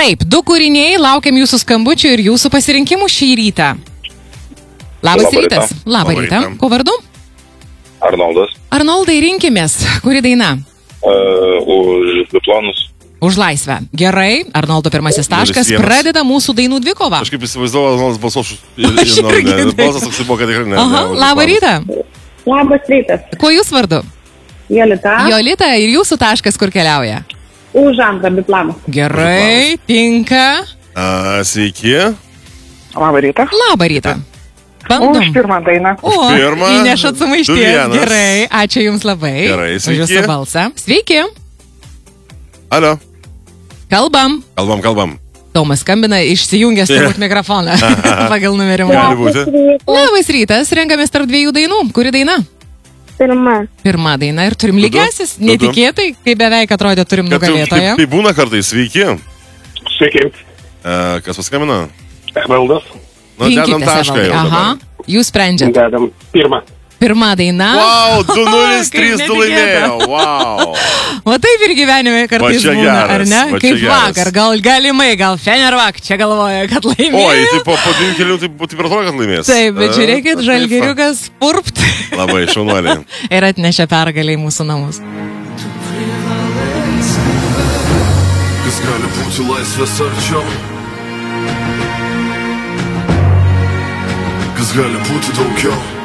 Taip, 2 kūriniai, laukiam jūsų skambučių ir jūsų pasirinkimų šį rytą. Labas rytas. Labą rytą. Ko vardu? Arnoldas. Arnoldai, rinkimės. Kuri daina? Už Biplonus. Už laisvę. Gerai, Arnoldo pirmasis taškas. Pradeda mūsų dainų dvikova. Aš kaip įsivaizdavau, Arnoldas balsuos. Balsas toksai buvo, kad tikrai ne. Aha, labą rytą. Labas rytas. Kuo jūs vardu? Jolita. Jolita, ir jūsų taškas kur keliauja? Už antrą Biplanų. Gerai, tinka. Sveiki. Labą rytą. Labą rytą. Bandom. Už pirmą dainą. O, įnešat sumaišties. Gerai, ačiū jums labai. Gerai, sveiki. Už jūsų balsą. Sveiki. Alio. Kalbam. Kalbam. Tomas skambina, išsijungęs turbūt mikrofoną pagal numerimą. Gali būti. Labas rytas, renkamės tarp 2 dainų. Kuri daina? Pirma daina ir turim lygiasis. Netikėtai, kai beveik atrodė turim nugalėtoją. Tai būna kartais. Sveiki. Sveiki. Kas paskambino? Evaldas. Dedam tašką jau. Aha, jūs sprendžiat. Dedam Pirma daina. Wow, 2-0-3 laimėjo. Wow. O taip ir gyvenime kartais būna, ar ne? Kaip vakar, gal galimai, gal Fenerbahčė čia galvoja, kad laimėjo. Oi, tai po 2 kelių tai taip ir atrodo, kad laimės. Taip, bet žiūrėkit, žalgiriukas purpt. Labai šaunuoliai. Ir atnešė pergalę į mūsų namus. Kas gali būti laisvės arčiau? Kas gali būti daugiau?